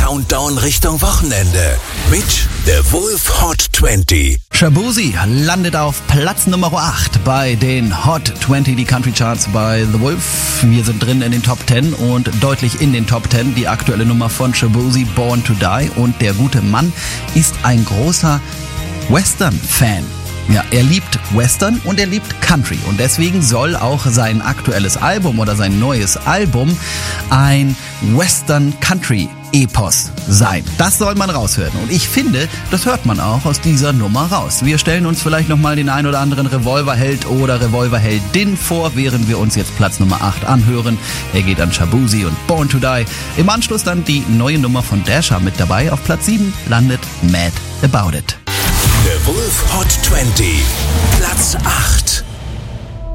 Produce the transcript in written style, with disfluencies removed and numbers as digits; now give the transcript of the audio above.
Countdown Richtung Wochenende mit The Wolf Hot 20. Shaboozey landet auf Platz Nummer 8 bei den Hot 20, die Country Charts bei The Wolf. Wir sind drin in den Top 10 und deutlich in den Top 10 die aktuelle Nummer von Shaboozey, Born to Die. Und der gute Mann ist ein großer Western-Fan. Ja, er liebt Western und er liebt Country und deswegen soll auch sein aktuelles Album oder sein neues Album ein Western-Country-Epos sein. Das soll man raushören und ich finde, das hört man auch aus dieser Nummer raus. Wir stellen uns vielleicht nochmal den ein oder anderen Revolverheld oder Revolverheldin vor, während wir uns jetzt Platz Nummer 8 anhören. Er geht an Shaboozey und Born to Die. Im Anschluss dann die neue Nummer von Dasha mit dabei. Auf Platz 7 landet Mad About It. The Wolf Hot 20, Platz 8.